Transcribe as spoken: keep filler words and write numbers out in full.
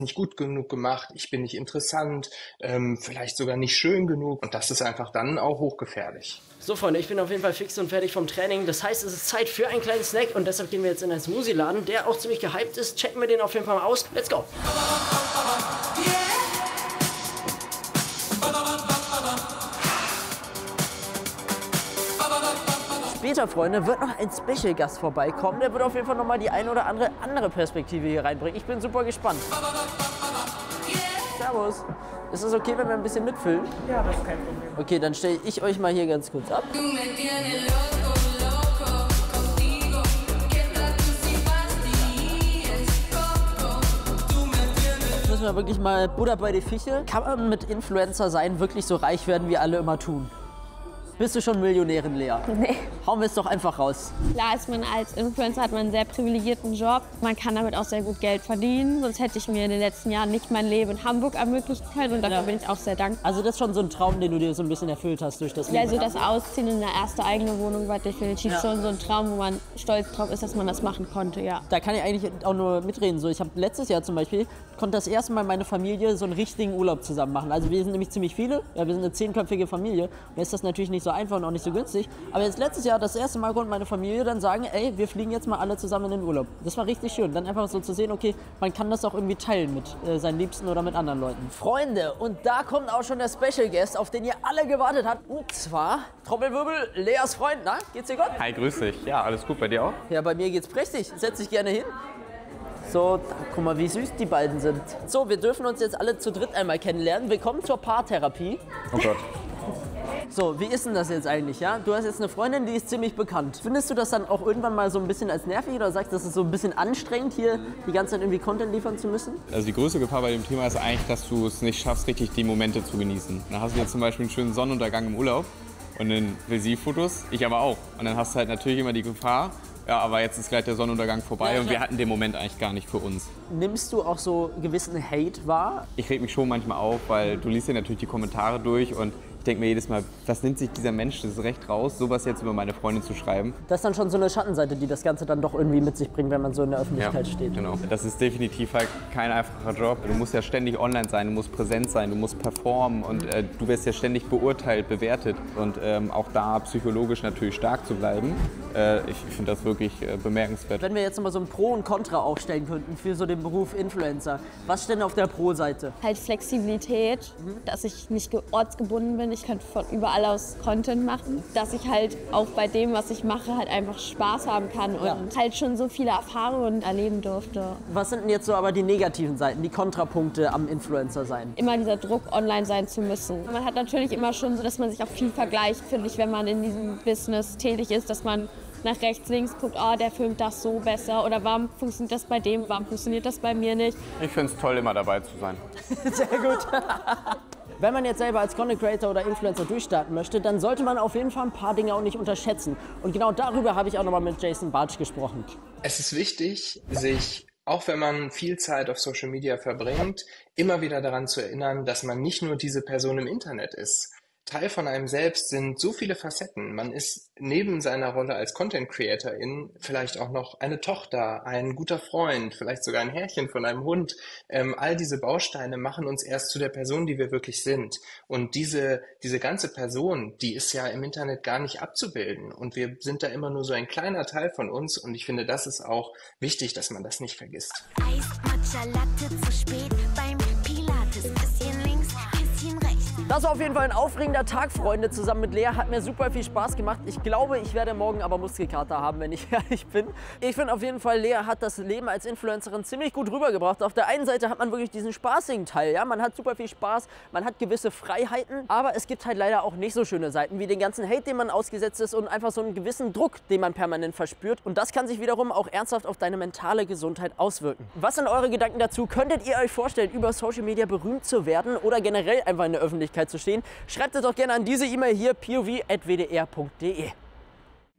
nicht gut genug gemacht, ich bin nicht interessant, ähm, vielleicht sogar nicht schön genug. Und das ist einfach dann auch hochgefährlich. So Freunde, ich bin auf jeden Fall fix und fertig vom Training. Das heißt, es ist Zeit für einen kleinen Snack und deshalb gehen wir jetzt in einen Smoothie-Laden, der auch ziemlich gehypt ist. Checken wir den auf jeden Fall mal aus. Let's go! Später, Freunde, wird noch ein Special-Gast vorbeikommen. Der wird auf jeden Fall noch mal die eine oder andere andere Perspektive hier reinbringen. Ich bin super gespannt. Servus. Ist es okay, wenn wir ein bisschen mitfilmen? Ja, das ist kein Problem. Okay, dann stelle ich euch mal hier ganz kurz ab. Müssen wir wirklich mal Butter bei die Fische. Kann man mit Influencer sein wirklich so reich werden, wie alle immer tun? Bist du schon Millionärin, Lea? Nee. Hauen wir es doch einfach raus. Klar ist man als Influencer, hat man einen sehr privilegierten Job. Man kann damit auch sehr gut Geld verdienen. Sonst hätte ich mir in den letzten Jahren nicht mein Leben in Hamburg ermöglichen können. Und dafür ja. bin ich auch sehr dankbar. Also das ist schon so ein Traum, den du dir so ein bisschen erfüllt hast durch das Leben. Ja, also das Ausziehen in eine erste eigene Wohnung war definitiv ja. schon so ein Traum, wo man stolz drauf ist, dass man das machen konnte, ja. Da kann ich eigentlich auch nur mitreden. So, ich habe letztes Jahr zum Beispiel, konnte das erste Mal meine Familie so einen richtigen Urlaub zusammen machen. Also wir sind nämlich ziemlich viele. Ja, wir sind eine zehnköpfige Familie. Und da ist das natürlich nicht so einfach und auch nicht so günstig. Aber jetzt letztes Jahr, das erste Mal konnte meine Familie dann sagen, ey, wir fliegen jetzt mal alle zusammen in den Urlaub. Das war richtig schön. Dann einfach so zu sehen, okay, man kann das auch irgendwie teilen mit äh, seinen Liebsten oder mit anderen Leuten. Freunde, und da kommt auch schon der Special Guest, auf den ihr alle gewartet habt. Und zwar, Trommelwirbel, Leas Freund. Na, geht's dir gut? Hi, grüß dich. Ja, alles gut, bei dir auch? Ja, bei mir geht's prächtig. Setz dich gerne hin. So, da, guck mal, wie süß die beiden sind. So, wir dürfen uns jetzt alle zu dritt einmal kennenlernen. Willkommen zur Paartherapie. Oh Gott. So, wie ist denn das jetzt eigentlich, ja? Du hast jetzt eine Freundin, die ist ziemlich bekannt. Findest du das dann auch irgendwann mal so ein bisschen als nervig oder sagst du, das ist so ein bisschen anstrengend, hier die ganze Zeit irgendwie Content liefern zu müssen? Also die größte Gefahr bei dem Thema ist eigentlich, dass du es nicht schaffst, richtig die Momente zu genießen. Dann hast du jetzt zum Beispiel einen schönen Sonnenuntergang im Urlaub und dann will sie Fotos, ich aber auch. Und dann hast du halt natürlich immer die Gefahr, ja, aber jetzt ist gleich der Sonnenuntergang vorbei ja, und wir hatten den Moment eigentlich gar nicht für uns. Nimmst du auch so gewissen Hate wahr? Ich reg mich schon manchmal auf, weil du liest ja natürlich die Kommentare durch und ich denke mir jedes Mal, was nimmt sich dieser Mensch das Recht raus, sowas jetzt über meine Freundin zu schreiben? Das ist dann schon so eine Schattenseite, die das Ganze dann doch irgendwie mit sich bringt, wenn man so in der Öffentlichkeit ja, steht. Genau. Das ist definitiv halt kein einfacher Job. Du musst ja ständig online sein, du musst präsent sein, du musst performen und äh, du wirst ja ständig beurteilt, bewertet. Und ähm, auch da psychologisch natürlich stark zu bleiben, äh, ich finde das wirklich äh, bemerkenswert. Wenn wir jetzt mal so ein Pro und Contra aufstellen könnten für so den Beruf Influencer, was steht denn auf der Pro-Seite? Halt Flexibilität, mhm. dass ich nicht ortsgebunden bin. Ich könnte von überall aus Content machen. Dass ich halt auch bei dem, was ich mache, halt einfach Spaß haben kann und ja. halt schon so viele Erfahrungen erleben durfte. Was sind denn jetzt so aber die negativen Seiten, die Kontrapunkte am Influencer sein? Immer dieser Druck, online sein zu müssen. Man hat natürlich immer schon so, dass man sich auch viel vergleicht, finde ich, wenn man in diesem Business tätig ist, dass man nach rechts, links guckt, oh, der filmt das so besser oder warum funktioniert das bei dem, warum funktioniert das bei mir nicht. Ich finde es toll, immer dabei zu sein. Sehr gut. Wenn man jetzt selber als Content Creator oder Influencer durchstarten möchte, dann sollte man auf jeden Fall ein paar Dinge auch nicht unterschätzen. Und genau darüber habe ich auch nochmal mit Jason Bartsch gesprochen. Es ist wichtig, sich, auch wenn man viel Zeit auf Social Media verbringt, immer wieder daran zu erinnern, dass man nicht nur diese Person im Internet ist. Teil von einem selbst sind so viele Facetten. Man ist neben seiner Rolle als Content Creatorin vielleicht auch noch eine Tochter, ein guter Freund, vielleicht sogar ein Herrchen von einem Hund. Ähm, all diese Bausteine machen uns erst zu der Person, die wir wirklich sind. Und diese, diese ganze Person, die ist ja im Internet gar nicht abzubilden. Und wir sind da immer nur so ein kleiner Teil von uns. Und ich finde, das ist auch wichtig, dass man das nicht vergisst. Eis, Matcha, Latte zu spät beim Pilates. Bisschen links, bisschen rechts. Das war auf jeden Fall ein aufregender Tag, Freunde, zusammen mit Lea. Hat mir super viel Spaß gemacht. Ich glaube, ich werde morgen aber Muskelkater haben, wenn ich ehrlich bin. Ich finde auf jeden Fall, Lea hat das Leben als Influencerin ziemlich gut rübergebracht. Auf der einen Seite hat man wirklich diesen spaßigen Teil, ja. Man hat super viel Spaß, man hat gewisse Freiheiten. Aber es gibt halt leider auch nicht so schöne Seiten, wie den ganzen Hate, den man ausgesetzt ist und einfach so einen gewissen Druck, den man permanent verspürt. Und das kann sich wiederum auch ernsthaft auf deine mentale Gesundheit auswirken. Was sind eure Gedanken dazu? Könntet ihr euch vorstellen, über Social Media berühmt zu werden oder generell einfach in der Öffentlichkeit zu stehen? Schreibt es doch gerne an diese E-Mail hier, p o v at w d r punkt d e.